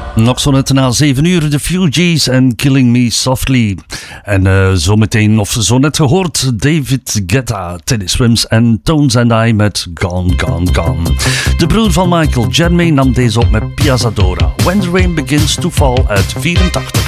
Nog zo net na 7 uur, de Fugees en Killing Me Softly. En zometeen, of zo net gehoord, David Guetta, Teddy Swims en Tones and I met Gone, Gone, Gone. De broer van Michael, Jermaine, nam deze op met Piazzadora. When the Rain Begins to Fall uit 84.